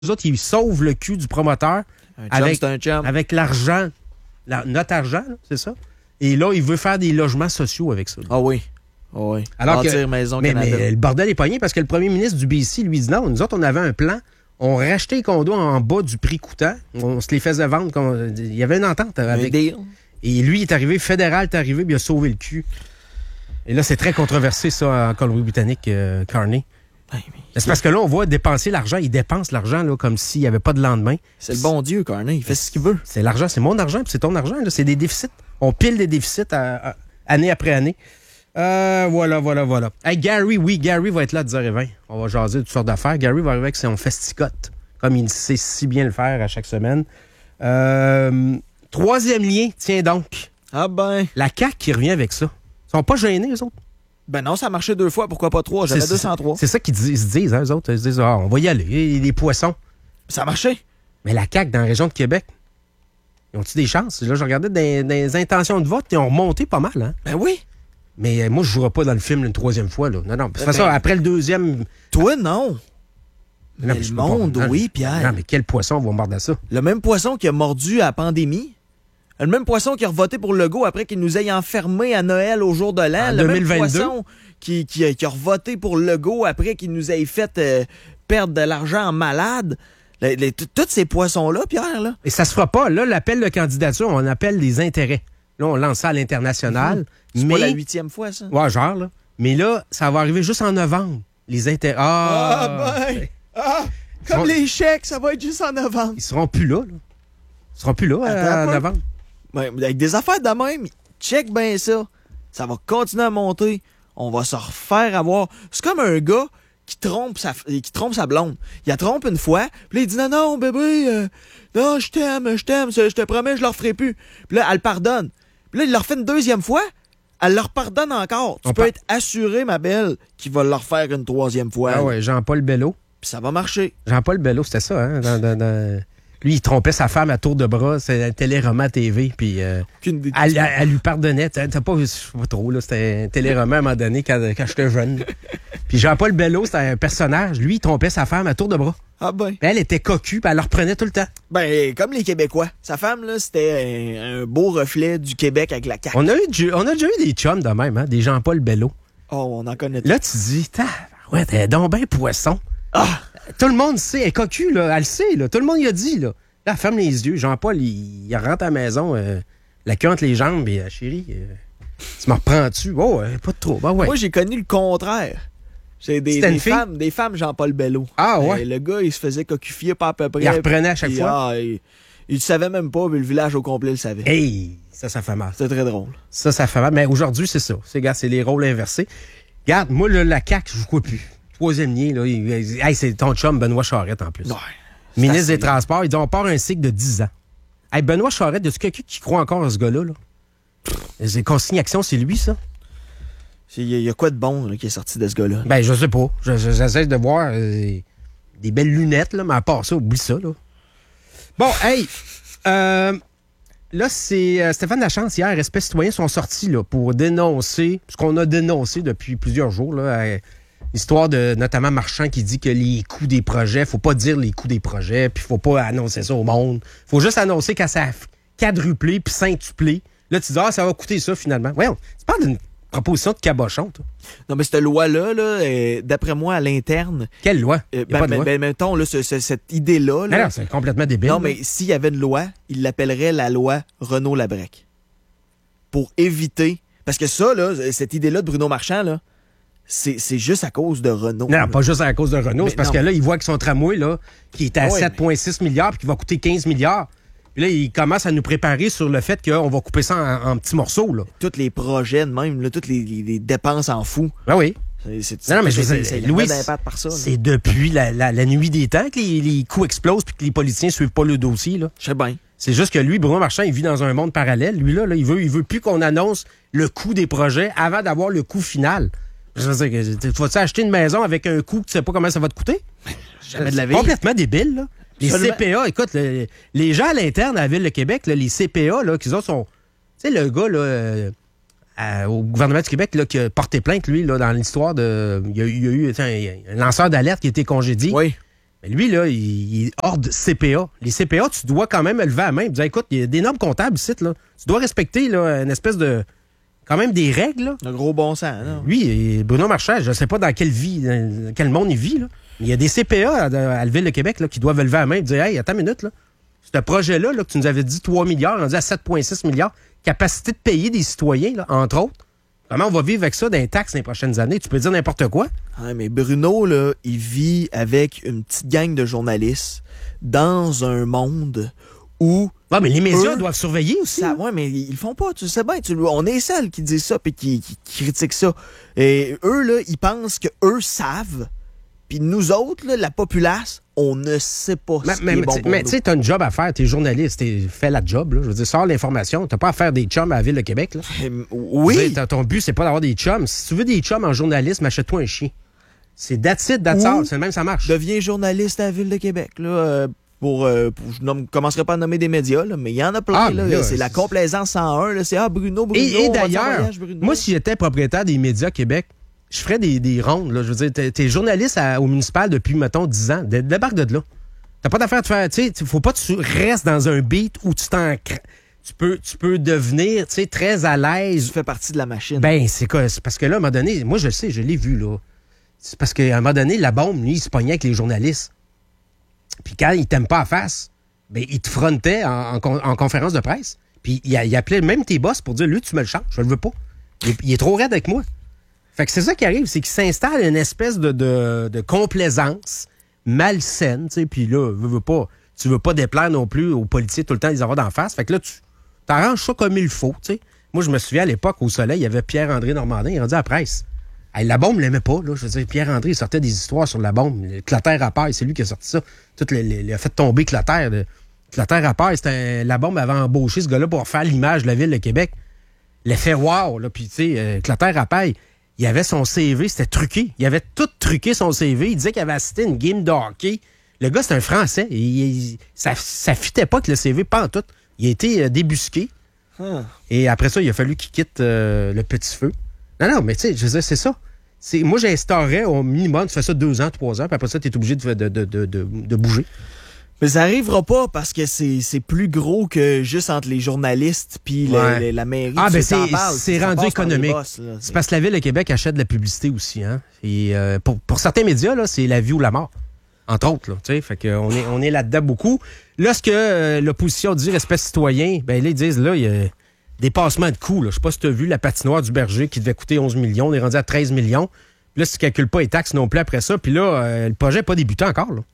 autres, ils sauvent le cul du promoteur avec l'argent, notre argent, là, c'est ça? Et là, il veut faire des logements sociaux avec ça. Là. Ah oui. Oh oui. Alors mais le bordel est pogné parce que le premier ministre du BC lui dit non. Nous autres, on avait un plan. On rachetait les condos en bas du prix coûtant. On se les faisait vendre. Il y avait une entente avec. Et lui, il est arrivé, fédéral est arrivé, puis il a sauvé le cul. Et là, c'est très controversé, ça, en Colombie-Britannique, Carney. C'est parce que là, on voit dépenser l'argent. Il dépense l'argent là, comme s'il n'y avait pas de lendemain. C'est le bon Dieu, Carney. Il fait ce qu'il veut. C'est l'argent. C'est mon argent, puis c'est ton argent. Là. C'est des déficits. On pile des déficits année après année. Voilà. Hey, Gary va être là à 10h20. On va jaser de toutes sortes d'affaires. Gary va arriver avec son festicote, comme il sait si bien le faire à chaque semaine. Troisième lien, tiens donc. Ah ben. La CAQ qui revient avec ça. Ils sont pas gênés, eux autres? Ben non, ça a marché 2 fois. Pourquoi pas 3? J'avais 203. C'est ça qu'ils se disent, hein, eux autres. Ils se disent, on va y aller. Les poissons. Ça a marché. Mais la CAQ, dans la région de Québec, ils ont-ils des chances? Là, je regardais des intentions de vote, ils ont remonté pas mal, hein? Ben oui. Mais moi, je ne jouerai pas dans le film une troisième fois. Là. Non. De toute façon, après le deuxième... Toi, non. Mais le monde, oui, Pierre. Non, mais quel poisson va mordre à ça? Le même poisson qui a mordu à la pandémie. Le même poisson qui a voté pour Legault après qu'il nous ait enfermés à Noël au jour de l'an. Le 2022. Même poisson qui a voté pour Legault après qu'il nous ait fait perdre de l'argent en malade. Tous ces poissons-là, Pierre, là. Et ça se fera pas. Là, l'appel de candidature, on appelle les intérêts. Là, on lance ça à l'international. C'est pas la 8e fois, ça? Ouais, genre, là. Mais là, ça va arriver juste en novembre. Les intérêts. Comme les chèques, ça va être juste en novembre. Ils seront plus là. Ils seront plus là en novembre. Ben, avec des affaires de même, check bien ça. Ça va continuer à monter. On va se refaire avoir. C'est comme un gars qui trompe sa blonde. Il la trompe une fois, puis là, il dit non, bébé, non, je t'aime, je te promets, je le referai plus. Puis là, elle pardonne. Puis là, il le refait une deuxième fois, elle leur pardonne encore. Tu peux être assuré, ma belle, qu'il va le refaire une troisième fois. Ah ouais, Jean-Paul Bello. Puis ça va marcher. Jean-Paul Bello, c'était ça, hein? Lui, il trompait sa femme à tour de bras. C'est un téléroman TV. Puis elle lui pardonnait. T'as pas trop, là. C'était un téléroman à un moment donné quand j'étais jeune. Puis Jean-Paul Bello, c'était un personnage. Lui, il trompait sa femme à tour de bras. Ah ben. Puis elle était cocu, puis elle le reprenait tout le temps. Ben, comme les Québécois. Sa femme, là, c'était un beau reflet du Québec avec la CAQ. On a déjà eu des chums de même, hein? Des Jean-Paul Bello. Oh, on en connaît. Là, tu dis, ouais, t'es donc ben poisson. Ah! Tout le monde sait, elle est cocu, là, elle le sait, là. Tout le monde y a dit, là. Là, elle ferme les yeux. Jean-Paul, il rentre à la maison, la queue entre les jambes, et chérie, tu m'en reprends-tu? Oh, pas de trop. Ben, ouais. Moi, j'ai connu le contraire. J'ai des femmes Jean-Paul Bello. Ah, ouais? Le gars, il se faisait cocufier pas à peu près. Il reprenait à chaque fois? Il le savait même pas, mais le village au complet le savait. Hey, ça fait mal. C'est très drôle. Ça fait mal. Mais aujourd'hui, c'est ça. C'est les rôles inversés. Regarde, moi, là, la CAQ, je vous crois plus. Troisième lien, là. Hey, c'est ton chum, Benoît Charette, en plus. Ouais. Ministre des Transports, il dit on part un cycle de 10 ans. Hey, Benoît Charette, y a-tu quelqu'un qui croit encore à ce gars-là? Là? Les consignes action, c'est lui, ça? Il y a quoi de bon là, qui est sorti de ce gars-là? Ben, je sais pas. J'essaie de voir des belles lunettes, là, mais à part ça, oublie ça. Là. Bon, hey, là, c'est Stéphane Lachance, hier, Respect citoyen sont sortis là, pour dénoncer ce qu'on a dénoncé depuis plusieurs jours, là, l'histoire de notamment Marchand qui dit que les coûts des projets, faut pas dire les coûts des projets, puis faut pas annoncer ça au monde. Faut juste annoncer quand ça a quadruplé puis centuplé. Là, tu dis, ça va coûter ça finalement. Ouais, tu parles d'une proposition de cabochon, toi. Non, mais cette loi-là, d'après moi, à l'interne... Quelle loi? Mettons, là, cette idée-là... Non, c'est complètement débile. Non, mais s'il y avait une loi, il l'appellerait la loi Renault-Labrec. Pour éviter... Parce que ça, là, cette idée-là de Bruno Marchand, là, c'est juste à cause de Renault. Non, pas juste à cause de Renault. C'est parce que là, il voit que son tramway, là, qui est à 7,6 milliards puis qui va coûter 15 milliards... Puis là, il commence à nous préparer sur le fait qu'on va couper ça en petits morceaux. Là. Tous les projets de même, là, toutes les dépenses en fou. Ben oui. Non, mais Louis, par ça, c'est depuis la nuit des temps que les coûts explosent puis que les politiciens ne suivent pas le dossier. Là. Je sais bien. C'est juste que lui, Bruno Marchand, il vit dans un monde parallèle. Lui, là, il veut plus qu'on annonce le coût des projets avant d'avoir le coût final. Je veux dire, tu vas-tu acheter une maison avec un coût que tu sais pas comment ça va te coûter? Jamais de la vie. Complètement débile, là. Les CPA, écoute, les gens à l'interne à la Ville de Québec, là, les CPA, là, qu'ils sont... Tu sais, le gars, là, au gouvernement du Québec, là, qui a porté plainte, lui, là, dans l'histoire de... Il y a eu un lanceur d'alerte qui a été congédié. Oui. Mais lui, là, il est hors de CPA. Les CPA, tu dois quand même lever la main et dire, écoute, il y a des normes comptables ici, là. Tu dois respecter là, une espèce de... quand même des règles, là. Un gros bon sens, non? Lui, Bruno Marchand, je ne sais pas dans quel monde il vit, là. Il y a des CPA à la Ville de Québec là, qui doivent lever la main et dire, hey, attends une minute, là. Ce projet-là, là, que tu nous avais dit 3 milliards, rendu à 7,6 milliards, capacité de payer des citoyens, là, entre autres. Comment on va vivre avec ça dans les taxes les prochaines années? Tu peux dire n'importe quoi? Ah, mais Bruno, là, il vit avec une petite gang de journalistes dans un monde où... Ah, mais les médias doivent surveiller aussi. Oui, mais ils le font pas, tu sais bien. On est celles qui disent ça et qui critiquent ça. Et eux, là, ils pensent qu'eux savent. Puis nous autres, là, la populace, on ne sait pas ce qui est bon pour nous. Mais tu sais, t'as une job à faire, t'es journaliste, fais la job, là. Je veux dire, sors l'information. T'as pas à faire des chums à la Ville de Québec, là. Oui. Je veux dire, ton but, c'est pas d'avoir des chums. Si tu veux des chums en journalisme, achète-toi un chien. C'est that's it, that's all. C'est le même, ça marche. Deviens journaliste à la Ville de Québec, là. Je ne commencerai pas à nommer des médias, là, mais il y en a plein. Là, c'est la complaisance 101. Là, c'est Bruno. Et d'ailleurs, moi, si j'étais propriétaire des médias Québec, je ferais des rondes. Là. Je veux dire, t'es journaliste au municipal depuis, mettons, 10 ans. Débarque de là. T'as pas d'affaire de faire... Tu sais, faut pas que tu restes dans un beat où tu peux devenir, tu sais, très à l'aise. Tu fais partie de la machine. Ben, c'est parce que là, à un moment donné, moi, je le sais, je l'ai vu, là. C'est parce qu'à un moment donné, la bombe, lui, il se pognait avec les journalistes. Puis quand il t'aime pas à face, ben, il te frontait en conférence de presse. Puis il appelait même tes boss pour dire, lui, tu me le changes, je le veux pas. Il est trop raide avec moi. Fait que c'est ça qui arrive, c'est qu'il s'installe une espèce de complaisance malsaine, tu sais, puis là, tu veux pas déplaire non plus aux politiciens tout le temps, les avoir d'en face. Fait que là, tu t'arranges ça comme il faut, tu sais. Moi, je me souviens à l'époque, au Soleil, il y avait Pierre-André Normandin, il est rendu à la presse. Hey, la bombe, il l'aimait pas, là. Je veux dire, Pierre-André, il sortait des histoires sur la bombe. Clotaire à paille, c'est lui qui a sorti ça. Il a fait tomber Clotaire. Clotaire à paille, la bombe avait embauché ce gars-là pour faire l'image de la Ville de Québec. L'effet wow, là. Puis, tu sais, Clotaire à paille, il avait son CV, c'était truqué. Il avait tout truqué son CV. Il disait qu'il avait assisté à une game de hockey. Le gars, c'est un Français. Ça fitait pas que le CV, pas en tout. Il a été débusqué. Et après ça, il a fallu qu'il quitte le Petit Feu. Non, mais tu sais, je veux dire, c'est ça. Moi, j'instaurais au minimum, tu fais ça 2 ans, 3 ans, puis après ça, tu es obligé de bouger. Mais ça n'arrivera pas parce que c'est plus gros que juste entre les journalistes puis la mairie. Ah, ben c'est rendu économique. C'est parce que la Ville de Québec achète de la publicité aussi. Hein? Et pour certains médias, là, c'est la vie ou la mort. Entre autres, là, tu sais, fait qu'on est là-dedans beaucoup. Là, ce que l'opposition dit, respect citoyen, ben là, ils disent, là, il y a dépassement de coûts. Je sais pas si tu as vu la patinoire du Berger qui devait coûter 11 millions, on est rendu à 13 millions. Puis là, si tu calcules pas les taxes non plus après ça, puis là, le projet n'est pas débuté encore, là.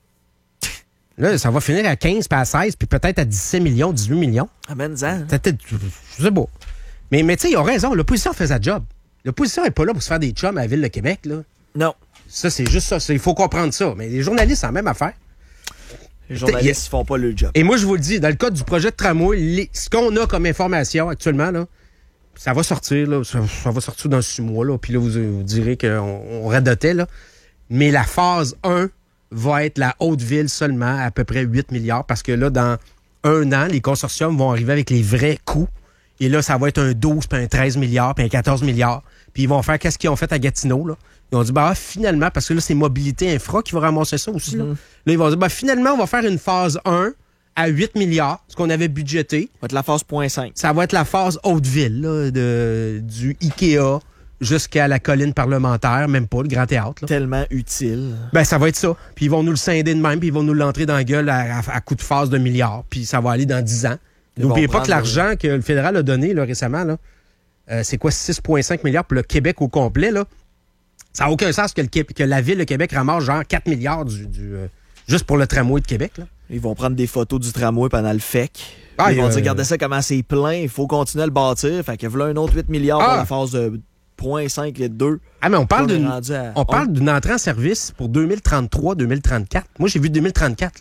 Là, ça va finir à 15, puis à 16, puis peut-être à 17 millions, 18 millions. Amène-en. Je sais pas. Mais tu sais, ils ont raison. L'opposition fait sa job. L'opposition n'est pas là pour se faire des chums à la Ville de Québec, là. Non. Ça, c'est juste ça. Il faut comprendre ça. Mais les journalistes, c'est la même affaire. Les journalistes ne font pas le job. Et moi, je vous le dis, dans le cadre du projet de tramway, ce qu'on a comme information actuellement, là, ça va sortir. Là, ça va sortir dans 6 mois. Là, puis là, vous direz qu'on radotait. Là. Mais la phase 1 va être la Haute-Ville seulement, à peu près 8 milliards. Parce que là, dans 1 an, les consortiums vont arriver avec les vrais coûts. Et là, ça va être un 12, puis un 13 milliards, puis un 14 milliards. Puis ils vont faire qu'est-ce qu'ils ont fait à Gatineau, là. Ils ont dit, finalement, parce que là, c'est Mobilité Infra qui va ramasser ça aussi, là. Là, ils vont dire, finalement, on va faire une phase 1 à 8 milliards, ce qu'on avait budgété. Ça va être la phase 0.5. Ça va être la phase Haute-Ville, là, du IKEA jusqu'à la colline parlementaire, même pas, le Grand Théâtre, là. Tellement utile. Ça va être ça. Puis ils vont nous le scinder de même, puis ils vont nous l'entrer dans la gueule à coup de phase de milliards. Puis ça va aller dans 10 ans. N'oubliez pas que l'argent que le fédéral a donné là, récemment, là, c'est quoi, 6,5 milliards pour le Québec au complet, là? Ça n'a aucun sens que la Ville de Québec ramasse genre 4 milliards juste pour le tramway de Québec, là. Ils vont prendre des photos du tramway pendant le FEC. Ils vont dire, regardez ça, comment c'est plein, il faut continuer à le bâtir. Fait qu'il y a un autre 8 milliards pour la phase de 0.5 et 2. Ah, mais on parle d'une entrée en service pour 2033-2034. Moi, j'ai vu 2034, là.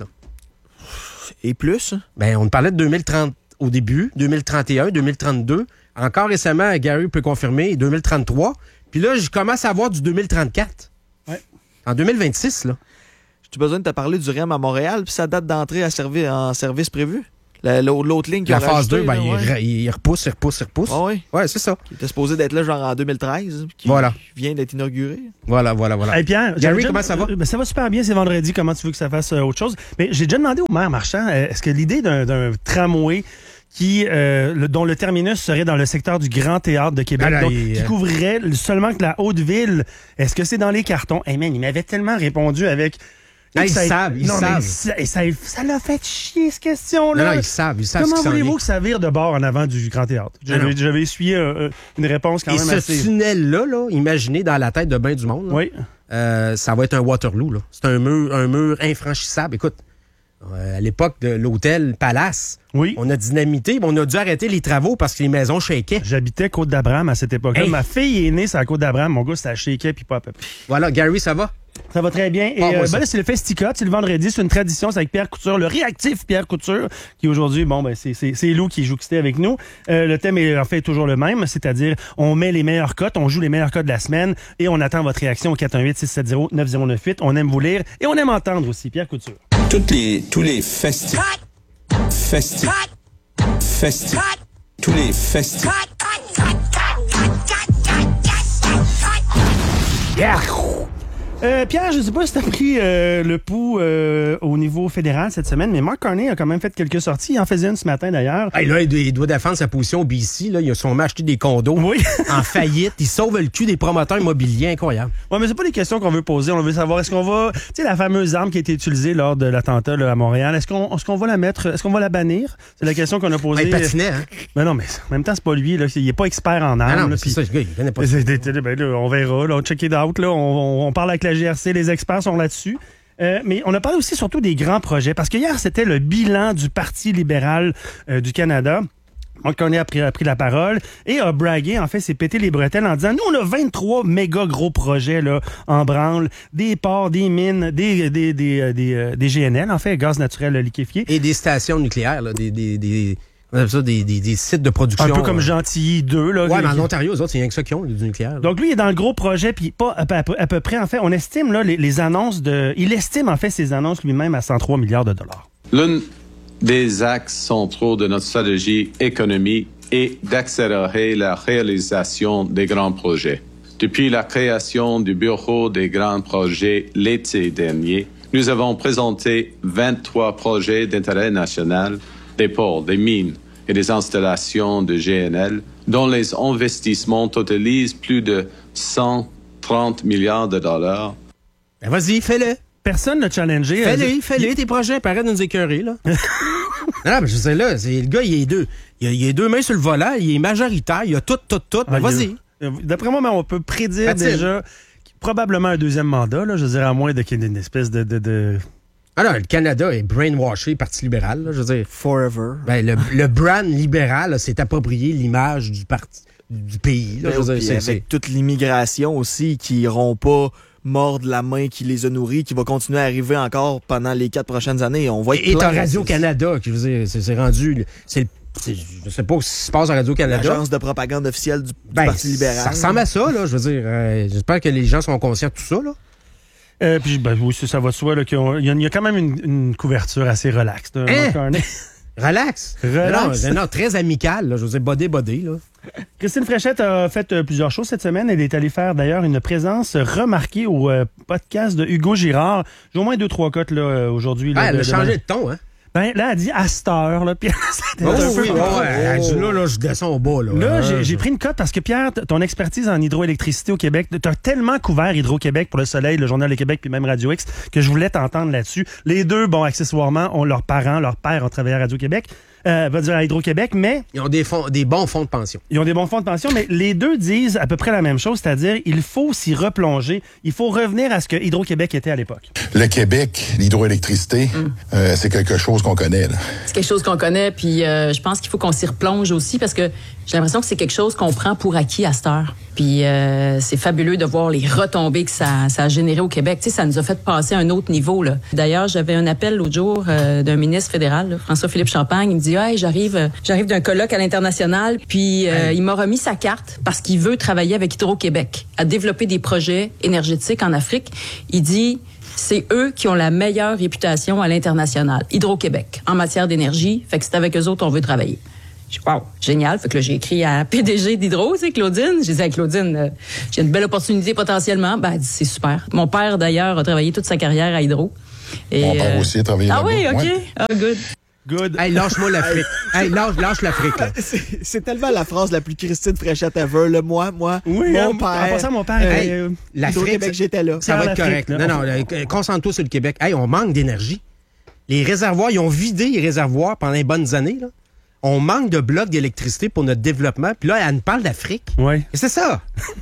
Et plus? On parlait de 2030 au début, 2031, 2032. Encore récemment, Gary peut confirmer, 2033. Puis là, je commence à voir du 2034. Ouais. En 2026, là. J'ai besoin de te parler du REM à Montréal, puis sa date d'entrée en service prévue? L'autre ligne qui La a phase rajouté, 2, ben, là, il repousse. Ah oui. Ouais, c'est ça. Qui était supposé d'être là genre en 2013, qui vient d'être inauguré. Voilà. Hey Pierre, Gary, comment ça va? Ça va super bien, c'est vendredi. Comment tu veux que ça fasse autre chose? Mais j'ai déjà demandé au maire Marchand, est-ce que l'idée d'un tramway dont le terminus serait dans le secteur du Grand Théâtre de Québec, donc qui couvrirait seulement que la Haute-Ville, est-ce que c'est dans les cartons? Hey man, il m'avait tellement répondu avec... Ils savent. Ça l'a fait chier, cette question-là. Non, ils savent. Comment voulez-vous que ça vire de bord en avant du Grand Théâtre? J'avais essuyé une réponse quand même assez... Et ce tunnel-là, imaginé dans la tête de bien du monde, oui. Ça va être un Waterloo. Là. C'est un mur infranchissable. Écoute, à l'époque de l'hôtel Palace, on a dynamité, mais on a dû arrêter les travaux parce que les maisons shakaient. J'habitais Côte-d'Abraham à cette époque-là. Ma fille est née sur la Côte-d'Abraham. Mon gars, ça shakait puis pas à peu près. Voilà, Gary, ça va? Ça va très bien. Et là, c'est le Festica, c'est le vendredi, c'est une tradition, c'est avec Pierre Couture, le réactif Pierre Couture, qui aujourd'hui, c'est Lou qui joue avec nous. Le thème est en fait toujours le même, c'est-à-dire on met les meilleures cotes, on joue les meilleures cotes de la semaine et on attend votre réaction au 418-670-9098. On aime vous lire et on aime entendre aussi. Pierre Couture. Tous les festivals. Tous les festivals. Yeah! Pierre, je sais pas si t'as pris le pouls au niveau fédéral cette semaine, mais Mark Carney a quand même fait quelques sorties. Il en faisait une ce matin, d'ailleurs. Hey, là, il doit défendre sa position au BC. Là. Ils ont sûrement acheté des condos en faillite. Ils sauvent le cul des promoteurs immobiliers. Incroyable. Ouais, mais c'est pas des questions qu'on veut poser. On veut savoir, est-ce qu'on va... Tu sais, la fameuse arme qui a été utilisée lors de l'attentat là, à Montréal, est-ce qu'on va la mettre... Est-ce qu'on va la bannir? C'est la question qu'on a posée. Il patinait, hein? Mais non, mais en même temps, c'est pas lui. Là. Il est pas expert en armes. Non, c'est ça, le gars, il connaît pas ça. Ben, là, on verra. Là, on check it out. Là. On parle avec la GRC. Les experts sont là-dessus. Mais on a parlé aussi surtout des grands projets, parce que hier, c'était le bilan du Parti libéral du Canada. Mark Carney a pris la parole et a bragué, en fait, s'est pété les bretelles en disant, nous, on a 23 méga gros projets là en branle, des ports, des mines, des GNL, en fait, gaz naturel liquéfié. Et des stations nucléaires, là, on appelle ça des sites de production. Un peu comme Gentilly 2. Là, mais en Ontario, eux autres, c'est rien que ça qui ont, du nucléaire. Là. Donc, lui, il est dans le gros projet, puis pas à peu près, en fait, on estime là les annonces il estime, en fait, ses annonces lui-même à 103 milliards de dollars. L'un des axes centraux de notre stratégie économique est d'accélérer la réalisation des grands projets. Depuis la création du Bureau des grands projets l'été dernier, nous avons présenté 23 projets d'intérêt national, des ports, des mines et des installations de GNL, dont les investissements totalisent plus de 130 milliards de dollars. Ben vas-y, fais-le. Personne n'a challengé. Fais-le, tes projets, paraît de nous écœurer, là. Non, mais je sais, là, le gars, il est deux mains sur le volant, il est majoritaire, il a tout. Ben vas-y. D'après moi, on peut prédire déjà probablement un deuxième mandat, là, je dirais, à moins qu'il y ait une espèce de... Ah non, le Canada est brainwashé, Parti libéral, là, je veux dire. Forever. Ben, le brand libéral s'est approprié l'image du parti du pays. Là, je veux dire, avec toute l'immigration aussi qui n'iront pas mordre la main qui les a nourris, qui va continuer à arriver encore pendant les 4 prochaines années. On va être et t'as Radio-Canada, qui, je veux dire, c'est rendu... je sais pas ce qui se passe à Radio-Canada. L'agence de propagande officielle du Parti libéral. Ça ressemble à ça, là, je veux dire. J'espère que les gens sont conscients de tout ça, là. Puis, oui, ça va de soi, là, il y a quand même une couverture assez relaxe. Relax? Non, très amicale, là, je veux dire, body, là. Christine Fréchette a fait plusieurs choses cette semaine. Elle est allée faire, d'ailleurs, une présence remarquée au podcast de Hugo Girard. J'ai au moins 2-3 cotes, là, aujourd'hui. Là, elle a changé de ton, hein? Ben, là, elle dit à cette heure, là. Pierre, elle dit là, je descends au bas, là. Là, j'ai pris une cote parce que, Pierre, ton expertise en hydroélectricité au Québec, t'as tellement couvert Hydro-Québec pour Le Soleil, le Journal de Québec, puis même Radio X, que je voulais t'entendre là-dessus. Les deux, accessoirement, ont leurs parents, leur père ont travaillé à Radio-Québec. Va dire à Hydro-Québec, mais... Ils ont des bons fonds de pension. Ils ont des bons fonds de pension, mais les deux disent à peu près la même chose, c'est-à-dire il faut s'y replonger, il faut revenir à ce que Hydro-Québec était à l'époque. Le Québec, l'hydroélectricité, c'est quelque chose qu'on connaît. Là. C'est quelque chose qu'on connaît, puis je pense qu'il faut qu'on s'y replonge aussi, parce que j'ai l'impression que c'est quelque chose qu'on prend pour acquis à cette heure. Puis c'est fabuleux de voir les retombées que ça a généré au Québec. Tu sais, ça nous a fait passer à un autre niveau, là. D'ailleurs, j'avais un appel l'autre jour d'un ministre fédéral, là, François-Philippe Champagne. Il me dit « Hey, j'arrive d'un colloque à l'international, puis il m'a remis sa carte parce qu'il veut travailler avec Hydro-Québec à développer des projets énergétiques en Afrique. » Il dit... c'est eux qui ont la meilleure réputation à l'international, Hydro-Québec, en matière d'énergie. Fait que c'est avec eux autres qu'on veut travailler. Je dis, wow, génial. Fait que là, j'ai écrit à PDG d'Hydro, c'est Claudine. J'ai dit à Claudine, j'ai une belle opportunité potentiellement. Ben, elle dit, c'est super. Mon père, d'ailleurs, a travaillé toute sa carrière à Hydro. Et, Mon père aussi a travaillé là-bas. Ah oui, OK. Ouais. Ah, good. Good. Hey, lâche-moi l'Afrique. Hey, lâche l'Afrique, là. C'est tellement la phrase la plus Christine Fréchette ever. Le moi, Oui, mon en père. passant, mon père... L'Afrique, Hydro-Québec, j'étais là. ça va être l'Afrique, correct. là. Non, concentre-toi sur le Québec. Hey, on manque d'énergie. Les réservoirs, ils ont vidé les réservoirs pendant les bonnes années, là. On manque de blocs d'électricité pour notre développement. Puis là, elle nous parle d'Afrique. Oui. Et c'est ça.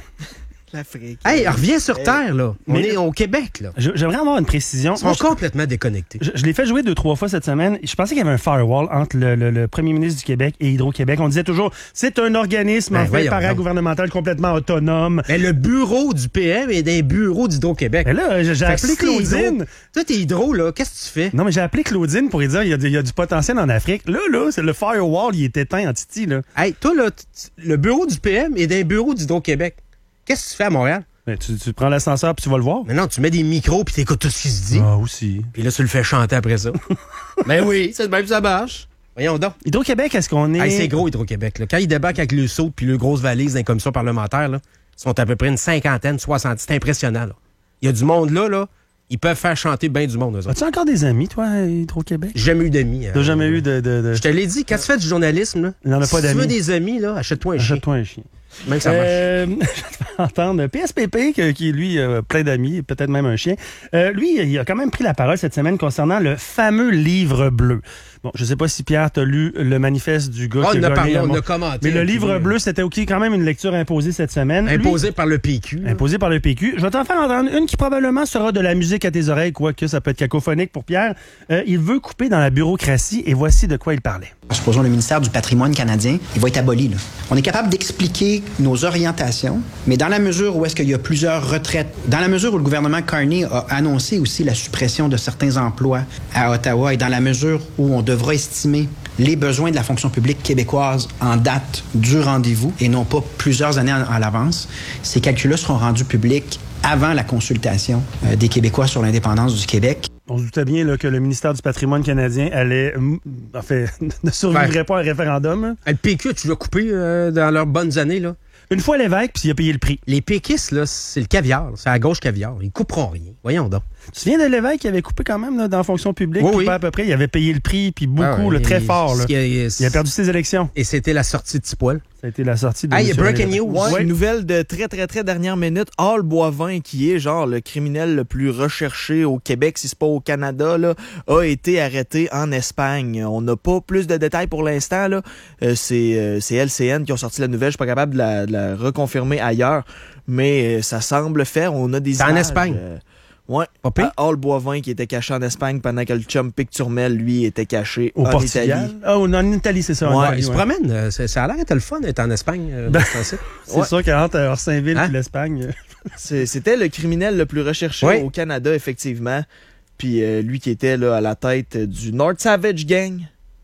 L'Afrique. Hey, reviens sur Terre, là. On Mais- est au Québec, là. J'aimerais avoir une précision. Ils sont Moi, je- complètement déconnectés. Je l'ai fait jouer 2-3 fois cette semaine. Je pensais qu'il y avait un firewall entre le premier ministre du Québec et Hydro-Québec. On disait toujours, c'est un organisme Ben, en fait voyons paragouvernemental complètement autonome. Mais le bureau du PM est d'un bureau d'Hydro-Québec. Mais là, j'ai Fait que appelé si t'es Claudine. Hydro- Toi, t'es Hydro, là. Qu'est-ce que tu fais? Non, mais j'ai appelé Claudine pour lui dire il y a du potentiel en Afrique. Là, c'est le firewall, il est éteint en Titi, là. Hey, toi, là, le bureau du PM est d'un bureau d'Hydro-Québec. Qu'est-ce que tu fais à Montréal? Ben, tu prends l'ascenseur puis tu vas le voir. Mais non, tu mets des micros puis t'écoutes tout ce qui se dit. Ah, aussi. Puis là, tu le fais chanter après ça. Ben oui, c'est de même que ça marche. Voyons donc. Hydro-Québec, est-ce qu'on est... Hey, c'est gros, Hydro-Québec. Là. Quand ils débarquent avec le saut puis le grosse valise dans les commissions parlementaires, là, ils sont à peu près une 50, 60. C'est impressionnant. Là. Il y a du monde là. Ils peuvent faire chanter bien du monde, eux autres. As-tu encore des amis, toi, à Hydro-Québec? J'ai jamais eu d'amis. T'as jamais eu de... Je te l'ai dit, quand tu fais du journalisme, là, Il n'en a pas si tu d'amis. veux des amis, là, achète-toi un chien. Achète-toi un chien. Même que ça marche. Je vais entendre PSPP, qui lui a plein d'amis, peut-être même un chien. Lui, il a quand même pris la parole cette semaine concernant le fameux livre bleu. Bon, je sais pas si Pierre t'a lu le manifeste du gars qui On a a gagné parlé, un on mois. a commenté. Mais le un livre peu. bleu, c'était OK, quand même une lecture imposée cette semaine. Lui, Imposé par le PQ. là. imposé par le PQ. Je vais t'en faire entendre une qui probablement sera de la musique à tes oreilles, quoique ça peut être cacophonique pour Pierre. Il veut couper dans la bureaucratie et voici de quoi il parlait. Supposons le ministère du patrimoine canadien, il va être aboli. Là. On est capable d'expliquer nos orientations, mais dans la mesure où est-ce qu'il y a plusieurs retraites, dans la mesure où le gouvernement Carney a annoncé aussi la suppression de certains emplois à Ottawa et dans la mesure où on devra estimer les besoins de la fonction publique québécoise en date du rendez-vous et non pas plusieurs années à l'avance, ces calculs-là seront rendus publics avant la consultation des Québécois sur l'indépendance du Québec. On se doutait bien là, que le ministère du patrimoine canadien allait, en fait, ne survivrait pas à un référendum. Hein. Le PQ, tu l'as coupé dans leurs bonnes années, là. Une fois l'évêque, puis il a payé le prix. Les péquistes, là, c'est le caviar. C'est à gauche caviar. Ils couperont rien. Voyons donc. Tu te souviens de l'évêque qui avait coupé quand même là, dans la fonction publique? Oui, puis oui. pas à peu près. Il avait payé le prix, puis beaucoup, Ah, là, très il- fort. Là. Il Il a perdu ses élections. Et c'était la sortie de Tipoil. Ça a été la sortie de... Hey, monsieur breaking René. news. Ouais, une nouvelle de très, très, très dernière minute. Hall Boivin, qui est genre le criminel le plus recherché au Québec, si c'est pas au Canada, là, a été arrêté en Espagne. On n'a pas plus de détails pour l'instant. Là. C'est LCN qui ont sorti la nouvelle. Je suis pas capable de la reconfirmer ailleurs. Mais ça semble faire. On a des C'est en images, Espagne. Ouais. Pas pire. Hall Boivin qui était caché en Espagne pendant que le chum Pic Turmel, lui, était caché Au en Portugal. Italie. Ah, en Italie, c'est ça. en Ouais, Italie, Il se ouais. promène. Ça a l'air d'être le fun d'être en Espagne. Dans ce temps-ci. C'est sûr qu'entre Orsainville Hein? et l'Espagne... C'était le criminel le plus recherché Oui. au Canada, effectivement. Puis lui qui était là, à la tête du North Savage Gang,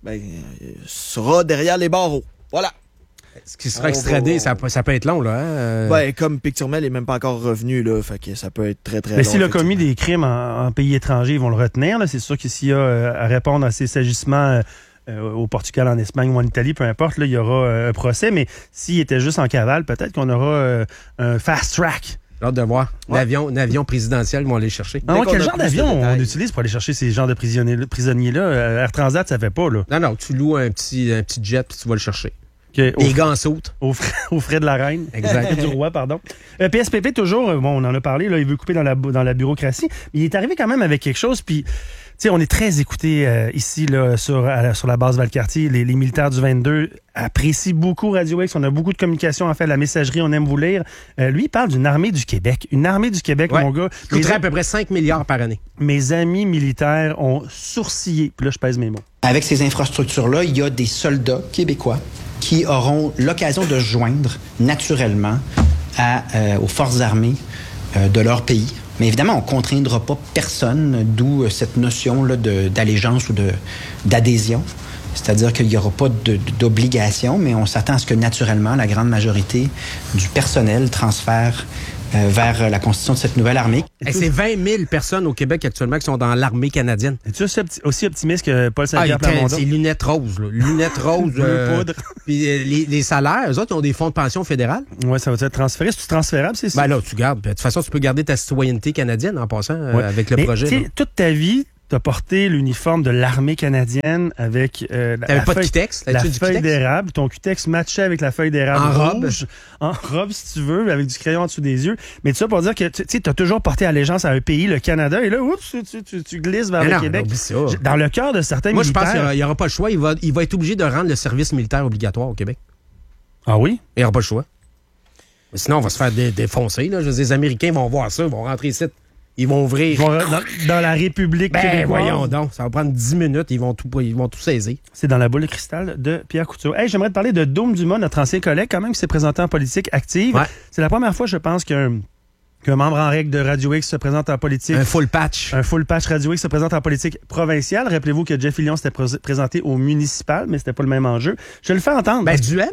sera derrière les barreaux. Voilà. Ce qui sera extradé, ça peut être long, là. Hein? Comme Picturmel est même pas encore revenu, là, fait que ça peut être très, très Mais long. s'il a commis des crimes en pays étrangers, ils vont le retenir. Là. C'est sûr que s'il y a à répondre à ces agissements au Portugal, en Espagne ou en Italie, peu importe, là, il y aura un procès. Mais s'il était juste en cavale, peut-être qu'on aura un fast track. J'ai hâte de voir. Ouais. L'avion présidentiel, ils vont aller chercher. Ah, ouais, qu'on quel a genre plus de d'avion on détails. utilise pour aller chercher ces genres de prisonniers-là? Air Transat, ça fait pas, là. Non, tu loues un petit jet puis tu vas le chercher. Okay. Les gants sautent. Aux frais de la reine. Exact. Du roi, pardon. PSPP, toujours, on en a parlé, là, il veut couper dans la bureaucratie. Mais il est arrivé quand même avec quelque chose, puis, tu sais, on est très écoutés ici, là, sur la base Valcartier. Les militaires du 22 apprécient beaucoup Radio X. On a beaucoup de communication, en fait, la messagerie, on aime vous lire. Lui, il parle d'une armée du Québec. Une armée du Québec, Ouais. mon gars. Ça coûterait à peu près 5 milliards par année. Mes amis militaires ont sourcillé. Puis là, je pèse mes mots. Avec ces infrastructures-là, il y a des soldats québécois qui auront l'occasion de se joindre naturellement aux forces armées de leur pays. Mais évidemment, on ne contraindra pas personne, d'où cette notion là, d'allégeance ou d'adhésion. C'est-à-dire qu'il n'y aura pas d'obligation, mais on s'attend à ce que naturellement, la grande majorité du personnel transfère vers la constitution de cette nouvelle armée. Hey, c'est 20 000 personnes au Québec actuellement qui sont dans l'armée canadienne. Es-tu aussi optimiste que Paul Saint-Pierre Plamondon? C'est lunettes roses. Là. Lunettes roses. Poudre. Puis les salaires, eux autres, ils ont des fonds de pension fédérales. Oui, ça va être transféré. C'est transférable, c'est ça? Ben là, tu gardes. De toute façon, tu peux garder ta citoyenneté canadienne en passant avec le projet. Toute ta vie, tu as porté l'uniforme de l'armée canadienne avec T'avais pas de Quitex? La feuille d'érable. Ton Quitex matchait avec la feuille d'érable rouge. En robe, si tu veux, avec du crayon en dessous des yeux. Mais tout ça pour dire que tu as toujours porté allégeance à un pays, le Canada, et là, oups, tu glisses vers le Québec. Dans le cœur de certains militaires... Moi, je pense qu'il n'y aura pas le choix. Il va être obligé de rendre le service militaire obligatoire au Québec. Ah oui? Il n'y aura pas le choix. Mais sinon, on va se faire défoncer. Là. Les Américains vont voir ça, ils vont rentrer ici. Ils vont ouvrir. Dans la République québécoise. Voyons donc, ça va prendre 10 minutes, ils vont tout saisir. C'est dans la boule de cristal de Pierre Couture. Hey, j'aimerais te parler de Dôme Dumas, notre ancien collègue, quand même, qui s'est présenté en politique active. Ouais. C'est la première fois, je pense, qu'un membre en règle de Radio X se présente en politique. Un full patch. Un full patch Radio X se présente en politique provinciale. Rappelez-vous que Jeff Fillion s'était présenté au municipal, mais c'était pas le même enjeu. Je le fais entendre. Duhem.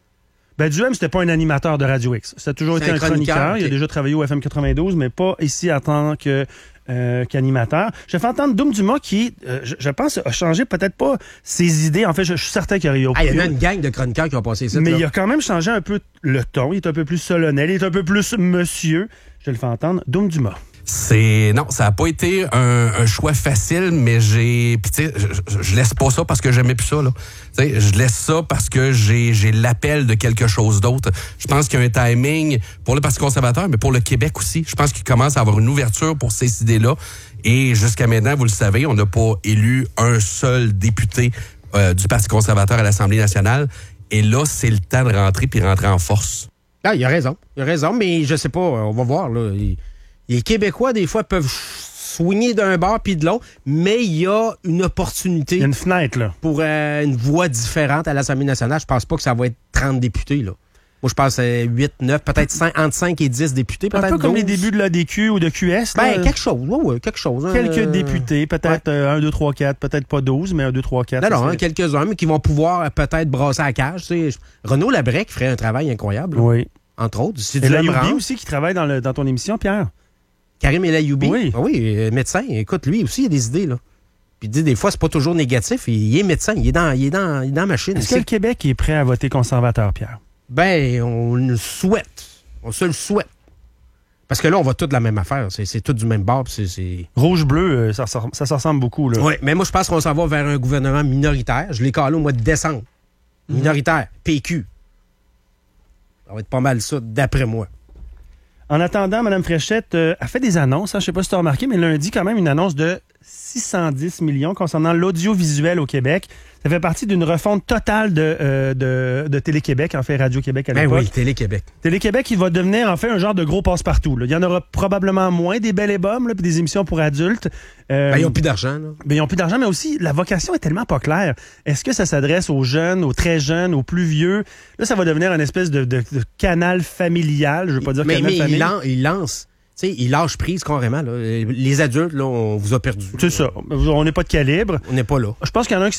Duhem, c'était pas un animateur de Radio X. Ça a toujours été un chroniqueur. Il a déjà travaillé au FM 92, mais pas ici en tant qu'animateur. Je fais entendre Dôme Dumas qui, je pense, a changé peut-être pas ses idées. En fait, je suis certain qu'il y a il y a une gang de chroniqueurs qui ont passé ça. Mais il a quand même changé un peu le ton. Il est un peu plus solennel. Il est un peu plus monsieur. Je le fais entendre. Dôme Dumas. Non, ça a pas été un choix facile, mais puis tu sais, je laisse pas ça parce que j'aimais plus ça, là. Tu sais, je laisse ça parce que j'ai l'appel de quelque chose d'autre. Je pense qu'il y a un timing pour le Parti conservateur, mais pour le Québec aussi. Je pense qu'il commence à avoir une ouverture pour ces idées-là. Et jusqu'à maintenant, vous le savez, on n'a pas élu un seul député du Parti conservateur à l'Assemblée nationale. Et là, c'est le temps de rentrer en force. Ah, il a raison, mais je sais pas, on va voir, là. Les Québécois, des fois, peuvent swinguer d'un bord puis de l'autre, mais il y a une opportunité. Il y a une fenêtre, là. Pour une voix différente à l'Assemblée nationale. Je pense pas que ça va être 30 députés, là. Moi, je pense 8, 9, peut-être entre 5 et 10 députés, peut-être 12. Un peu comme les débuts de l'ADQ ou de QS. Ben, quelque chose, oui, quelque chose. Quelques députés, peut-être 1, 2, 3, 4, peut-être pas 12, mais 1, 2, 3, 4. Non, quelques-uns, mais qui vont pouvoir peut-être brasser la cage. Tu sais. Renaud Labrec ferait un travail incroyable. Là. Oui. Entre autres. Et Layoubi aussi qui travaille dans ton émission, Pierre. Karim El Ayoumi? Oui. Oui, médecin. Écoute, lui aussi, il a des idées, là. Puis des fois, c'est pas toujours négatif. Il est médecin. Il est dans la machine. Est-ce que le Québec est prêt à voter conservateur, Pierre? Ben, on le souhaite. On se le souhaite. Parce que là, on va tout de la même affaire. C'est tout du même bord. Rouge-bleu, ça se ressemble beaucoup, là. Oui, mais moi, je pense qu'on s'en va vers un gouvernement minoritaire. Je l'ai calé au mois de décembre. Minoritaire. PQ. Ça va être pas mal ça, d'après moi. En attendant, Mme Fréchette a fait des annonces. Je ne sais pas si tu as remarqué, mais lundi, quand même, une annonce de 610 millions concernant l'audiovisuel au Québec. Ça fait partie d'une refonte totale de Télé-Québec, en fait, Radio-Québec à l'époque. Ben oui, Télé-Québec. Télé-Québec, il va devenir, en fait, un genre de gros passe-partout. Là. Il y en aura probablement moins des belles et bommes, puis des émissions pour adultes. Ils n'ont plus d'argent. Ils n'ont plus d'argent, mais aussi, la vocation est tellement pas claire. Est-ce que ça s'adresse aux jeunes, aux très jeunes, aux plus vieux? Là, ça va devenir une espèce de canal familial. Je veux pas dire canal familial. Mais il lance. Tu sais, il lâche prise carrément. Là. Les adultes, là, on vous a perdu. C'est ça. On n'est pas de calibre. On n'est pas là. Je pense qu'il y en a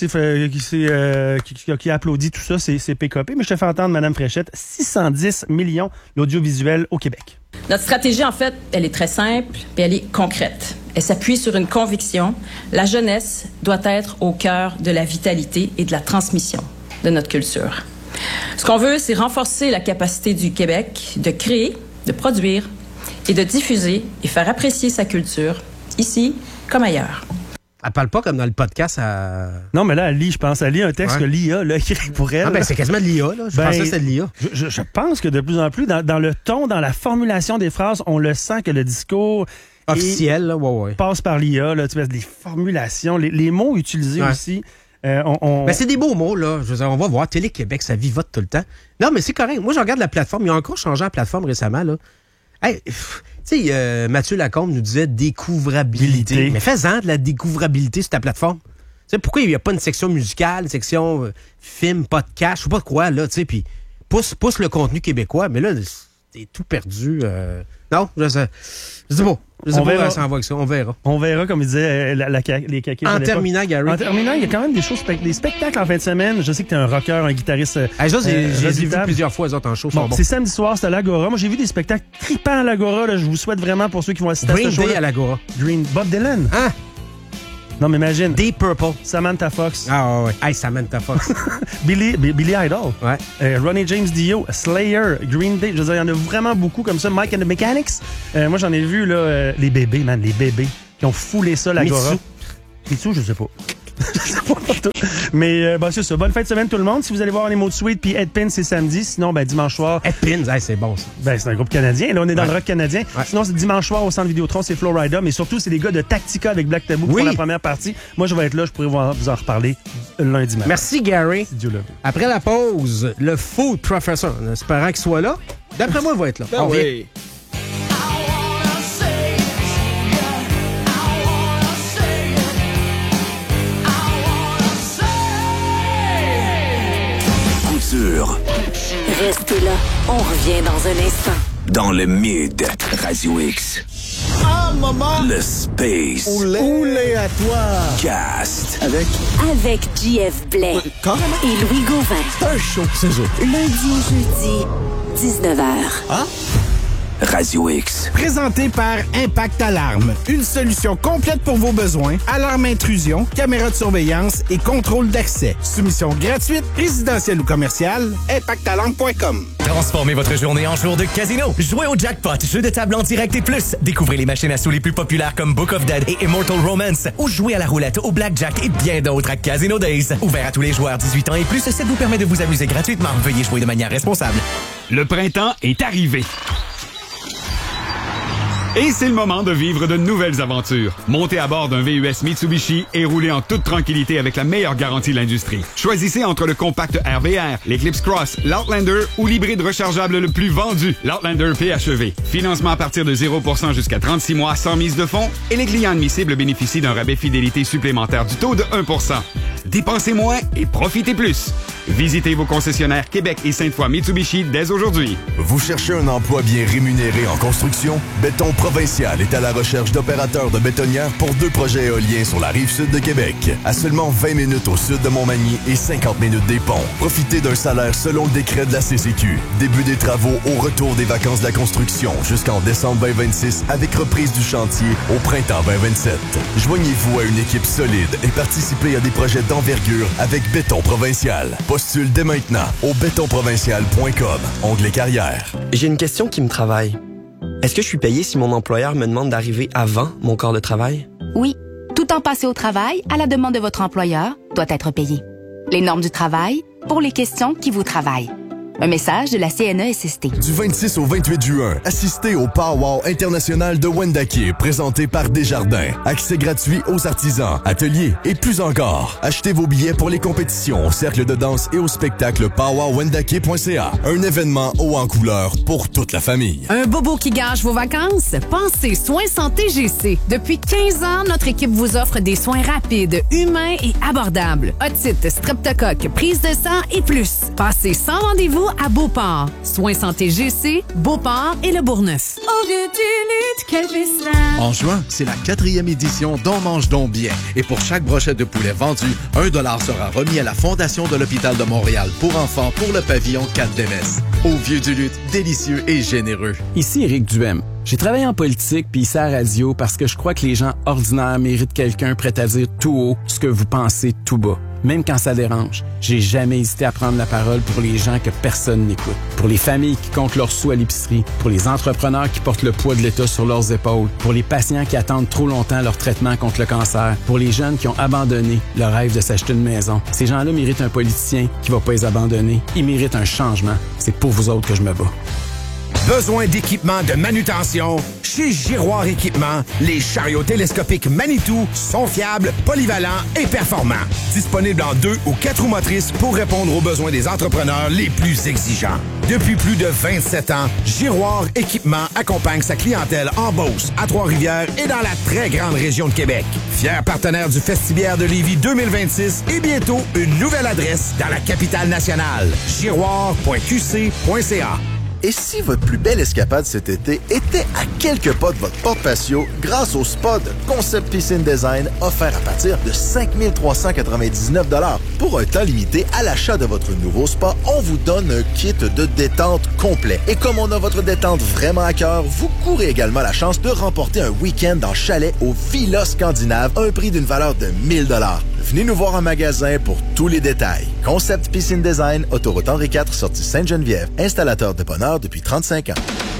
un qui a applaudi tout ça, c'est PKP. Mais je te fais entendre, Mme Fréchette, 610 millions l'audiovisuel au Québec. Notre stratégie, en fait, elle est très simple et elle est concrète. Elle s'appuie sur une conviction. La jeunesse doit être au cœur de la vitalité et de la transmission de notre culture. Ce qu'on veut, c'est renforcer la capacité du Québec de créer, de produire et de diffuser et faire apprécier sa culture, ici comme ailleurs. Elle parle pas comme dans le podcast à... Non, mais là, elle lit, je pense. Elle lit un texte que l'IA l'a écrit pour elle. Ah, ben c'est quasiment de l'IA, là. Je pensais que c'était de l'IA. Je pense que de plus en plus, dans le ton, dans la formulation des phrases, on le sent que le discours... officiel, là, ouais. Passe par l'IA, là. Tu vois, les formulations, les mots utilisés aussi... Ben, c'est des beaux mots, là. Je veux dire, on va voir. Télé-Québec, ça vivote tout le temps. Non, mais c'est correct. Moi, je regarde la plateforme. Ils ont encore changé la plateforme récemment, là. Hey, tu sais, Mathieu Lacombe nous disait découvrabilité. Mais fais-en de la découvrabilité sur ta plateforme. Tu sais, pourquoi il n'y a pas une section musicale, une section film, podcast, je sais pas quoi, là, tu sais, puis pousse le contenu québécois. Mais là, t'es tout perdu. Non, je sais pas. Je sais On pas verra. où ça en va avec ça. On verra. On verra, comme il disait les caquets. En terminant, Gary. En terminant, il y a quand même des choses, des spectacles en fin de semaine. Je sais que t'es un rocker, un guitariste. J'ai vu redoutable. plusieurs fois, les autres en show. Bon, Sont bons. c'est samedi soir, c'est à l'Agora. Moi, j'ai vu des spectacles tripants à l'Agora. Là. Je vous souhaite vraiment pour ceux qui vont assister à Green ce show. Day à l'Agora. Bob Dylan. Hein? Non, mais imagine. Deep Purple. Samantha Fox. Ah ouais. Hey, Samantha Fox. Billy Idol. Ouais. Ronnie James Dio. Slayer. Green Day. Je veux dire, il y en a vraiment beaucoup comme ça. Mike and the Mechanics. Moi, j'en ai vu là, les bébés, man. Les bébés qui ont foulé ça, l'Agora. Mitsu, je sais pas. Mais c'est ça. Bonne fin de semaine tout le monde. Si vous allez voir les mots de suite puis Headpins, c'est samedi. Sinon, dimanche soir. Headpins, c'est bon ça. C'est un groupe canadien. Là, on est dans le rock canadien. Ouais. Sinon, c'est dimanche soir au Centre Vidéotron, c'est Florida. Mais surtout, c'est les gars de Tactica avec Black Tabou pour la première partie. Moi, je vais être là. Je pourrais vous en reparler lundi matin. Merci, Gary. Si Dieu le veut. Après la pause, le Food Professor, en espérant qu'il soit là. D'après moi, il va être là. Ben oui. Restez là, on revient dans un instant. Dans le Mid, Radio X. Ah, maman! Le Space. Oulé à toi! Cast. Avec JF Blais. Carrément? Et Louis Gauvin. C'est un show, c'est ça. Lundi, jeudi, 19h. Ah? Radio X. Présenté par Impact Alarme. Une solution complète pour vos besoins. Alarme intrusion, caméra de surveillance et contrôle d'accès. Soumission gratuite, résidentielle ou commerciale. ImpactAlarme.com. Transformez votre journée en jour de casino. Jouez au jackpot, jeu de table en direct et plus. Découvrez les machines à sous les plus populaires comme Book of Dead et Immortal Romance. Ou jouez à la roulette, au blackjack et bien d'autres à Casino Days. Ouvert à tous les joueurs 18 ans et plus, ça vous permet de vous amuser gratuitement. Veuillez jouer de manière responsable. Le printemps est arrivé. Et c'est le moment de vivre de nouvelles aventures. Montez à bord d'un VUS Mitsubishi et roulez en toute tranquillité avec la meilleure garantie de l'industrie. Choisissez entre le compact RVR, l'Eclipse Cross, l'Outlander ou l'hybride rechargeable le plus vendu, l'Outlander PHEV. Financement à partir de 0% jusqu'à 36 mois sans mise de fonds et les clients admissibles bénéficient d'un rabais fidélité supplémentaire du taux de 1%. Dépensez moins et profitez plus. Visitez vos concessionnaires Québec et Sainte-Foy Mitsubishi dès aujourd'hui. Vous cherchez un emploi bien rémunéré en construction? Béton Provincial est à la recherche d'opérateurs de bétonnières pour 2 projets éoliens sur la rive sud de Québec. À seulement 20 minutes au sud de Montmagny et 50 minutes des ponts. Profitez d'un salaire selon le décret de la CCQ. Début des travaux au retour des vacances de la construction jusqu'en décembre 2026 avec reprise du chantier au printemps 2027. Joignez-vous à une équipe solide et participez à des projets d'envergure avec Béton Provincial. Postule dès maintenant au bétonprovincial.com, onglet carrière. J'ai une question qui me travaille. Est-ce que je suis payé si mon employeur me demande d'arriver avant mon corps de travail? Oui. Tout temps passé au travail, à la demande de votre employeur, doit être payé. Les normes du travail, pour les questions qui vous travaillent. Un message de la CNESST. Du 26 au 28 juin, assistez au Pow-Wow international de Wendake, présenté par Desjardins. Accès gratuit aux artisans, ateliers et plus encore. Achetez vos billets pour les compétitions, au cercle de danse et au spectacle powwowwendake.ca. Un événement haut en couleur pour toute la famille. Un bobo qui gâche vos vacances? Pensez Soins Santé GC. Depuis 15 ans, notre équipe vous offre des soins rapides, humains et abordables. Otite, streptocoque, prise de sang et plus. Passez sans rendez-vous à Beauport. Soins Santé GC, Beauport et le Bourgneuf. Au lieu d'une lutte, quel En juin, c'est la 4e édition d'On mange donc bien. Et pour chaque brochette de poulet vendue, 1 $ sera remis à la Fondation de l'Hôpital de Montréal pour enfants pour le pavillon 4 d'Emesse. Au Vieux du Lutte, délicieux et généreux. Ici Éric Duhem. J'ai travaillé en politique puis ici à la radio parce que je crois que les gens ordinaires méritent quelqu'un prêt à dire tout haut ce que vous pensez tout bas. Même quand ça dérange, j'ai jamais hésité à prendre la parole pour les gens que personne n'écoute. Pour les familles qui comptent leurs sous à l'épicerie, pour les entrepreneurs qui portent le poids de l'État sur leurs épaules, pour les patients qui attendent trop longtemps leur traitement contre le cancer, pour les jeunes qui ont abandonné le rêve de s'acheter une maison. Ces gens-là méritent un politicien qui va pas les abandonner. Ils méritent un changement. C'est pour vous autres que je me bats. Besoin d'équipement de manutention? Chez Giroir Équipement, les chariots télescopiques Manitou sont fiables, polyvalents et performants. Disponibles en 2 ou 4 roues motrices pour répondre aux besoins des entrepreneurs les plus exigeants. Depuis plus de 27 ans, Giroir Équipement accompagne sa clientèle en Beauce, à Trois-Rivières et dans la très grande région de Québec. Fier partenaire du Festibiaire de Lévis 2026 et bientôt une nouvelle adresse dans la capitale nationale. Giroir.qc.ca. Et si votre plus belle escapade cet été était à quelques pas de votre porte patio grâce au spa de Concept Piscine Design offert à partir de 5 399 $ pour un temps limité à l'achat de votre nouveau spa, on vous donne un kit de détente complet. Et comme on a votre détente vraiment à cœur, vous courez également la chance de remporter un week-end en chalet au Villa Scandinave, un prix d'une valeur de 1 000 $. Venez nous voir en magasin pour tous les détails. Concept Piscine Design, autoroute Henri IV, sortie Sainte-Geneviève, installateur de bonheur depuis 35 ans.